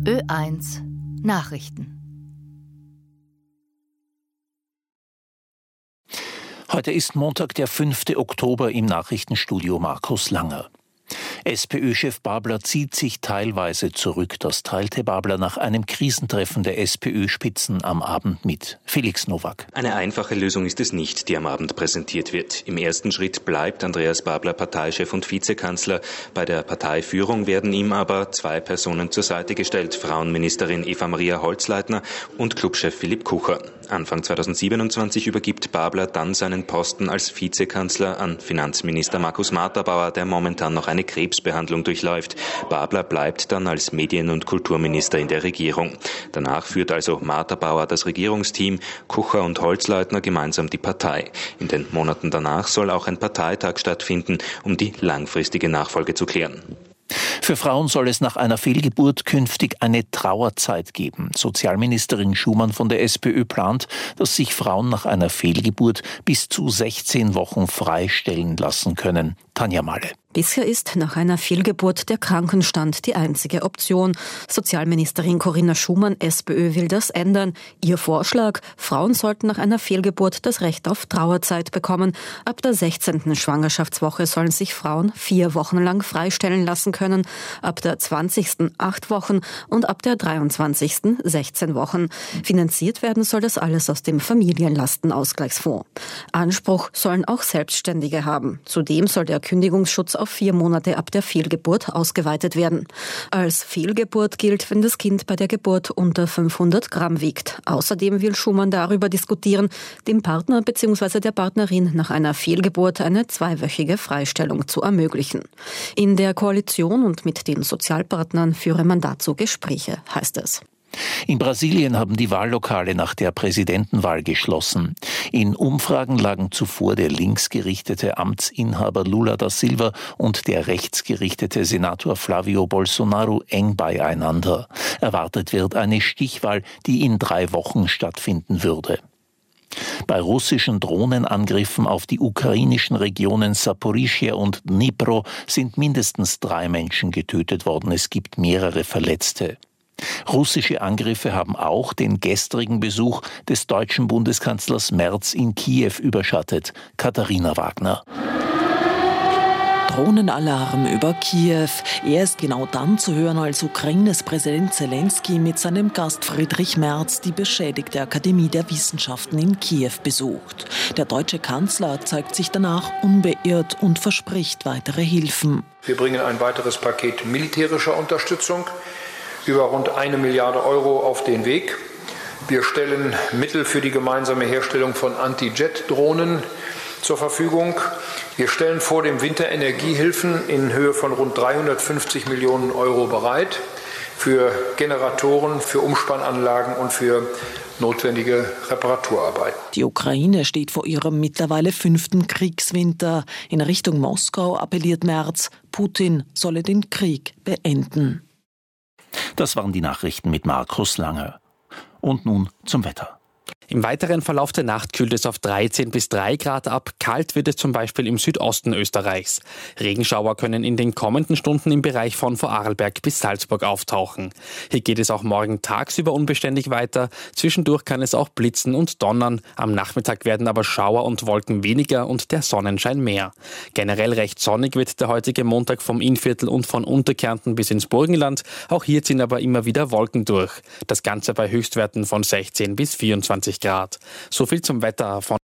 Ö1 Nachrichten. Heute ist Montag, der 5. Oktober, im Nachrichtenstudio Markus Langer. SPÖ-Chef Babler zieht sich teilweise zurück. Das teilte Babler nach einem Krisentreffen der SPÖ-Spitzen am Abend mit. Felix Nowak. Eine einfache Lösung ist es nicht, die am Abend präsentiert wird. Im ersten Schritt bleibt Andreas Babler Parteichef und Vizekanzler. Bei der Parteiführung werden ihm aber zwei Personen zur Seite gestellt. Frauenministerin Eva-Maria Holzleitner und Clubchef Philipp Kucher. Anfang 2027 übergibt Babler dann seinen Posten als Vizekanzler an Finanzminister Markus Marterbauer, der momentan noch eine Krebsbehandlung durchläuft. Babler bleibt dann als Medien- und Kulturminister in der Regierung. Danach führt also Marterbauer das Regierungsteam, Kucher und Holzleitner gemeinsam die Partei. In den Monaten danach soll auch ein Parteitag stattfinden, um die langfristige Nachfolge zu klären. Für Frauen soll es nach einer Fehlgeburt künftig eine Trauerzeit geben. Sozialministerin Schumann von der SPÖ plant, dass sich Frauen nach einer Fehlgeburt bis zu 16 Wochen freistellen lassen können. Tanja Malle. Bisher ist nach einer Fehlgeburt der Krankenstand die einzige Option. Sozialministerin Corinna Schumann, SPÖ, will das ändern. Ihr Vorschlag: Frauen sollten nach einer Fehlgeburt das Recht auf Trauerzeit bekommen. Ab der 16. Schwangerschaftswoche sollen sich Frauen 4 Wochen lang freistellen lassen können, ab der 20. 8 Wochen und ab der 23. 16 Wochen. Finanziert werden soll das alles aus dem Familienlastenausgleichsfonds. Anspruch sollen auch Selbstständige haben. Zudem soll der Kündigungsschutz auf 4 Monate ab der Fehlgeburt ausgeweitet werden. Als Fehlgeburt gilt, wenn das Kind bei der Geburt unter 500 Gramm wiegt. Außerdem will Schumann darüber diskutieren, dem Partner bzw. der Partnerin nach einer Fehlgeburt eine 2-wöchige Freistellung zu ermöglichen. In der Koalition und mit den Sozialpartnern führe man dazu Gespräche, heißt es. In Brasilien haben die Wahllokale nach der Präsidentenwahl geschlossen. In Umfragen lagen zuvor der linksgerichtete Amtsinhaber Lula da Silva und der rechtsgerichtete Senator Flavio Bolsonaro eng beieinander. Erwartet wird eine Stichwahl, die in 3 Wochen stattfinden würde. Bei russischen Drohnenangriffen auf die ukrainischen Regionen Saporischschja und Dnipro sind mindestens 3 Menschen getötet worden. Es gibt mehrere Verletzte. Russische Angriffe haben auch den gestrigen Besuch des deutschen Bundeskanzlers Merz in Kiew überschattet. Katharina Wagner. Drohnenalarm über Kiew. Er ist genau dann zu hören, als Ukraines Präsident Zelensky mit seinem Gast Friedrich Merz die beschädigte Akademie der Wissenschaften in Kiew besucht. Der deutsche Kanzler zeigt sich danach unbeirrt und verspricht weitere Hilfen. Wir bringen ein weiteres Paket militärischer Unterstützung über rund 1 Milliarde Euro auf den Weg. Wir stellen Mittel für die gemeinsame Herstellung von Anti-Jet-Drohnen zur Verfügung. Wir stellen vor dem Winter Energiehilfen in Höhe von rund 350 Millionen Euro bereit für Generatoren, für Umspannanlagen und für notwendige Reparaturarbeiten. Die Ukraine steht vor ihrem mittlerweile 5. Kriegswinter. In Richtung Moskau appelliert Merz, Putin solle den Krieg beenden. Das waren die Nachrichten mit Markus Langer. Und nun zum Wetter. Im weiteren Verlauf der Nacht kühlt es auf 13 bis 3 Grad ab. Kalt wird es zum Beispiel im Südosten Österreichs. Regenschauer können in den kommenden Stunden im Bereich von Vorarlberg bis Salzburg auftauchen. Hier geht es auch morgen tagsüber unbeständig weiter. Zwischendurch kann es auch blitzen und donnern. Am Nachmittag werden aber Schauer und Wolken weniger und der Sonnenschein mehr. Generell recht sonnig wird der heutige Montag vom Innviertel und von Unterkärnten bis ins Burgenland. Auch hier ziehen aber immer wieder Wolken durch. Das Ganze bei Höchstwerten von 16 bis 24 Grad. So viel zum Wetter von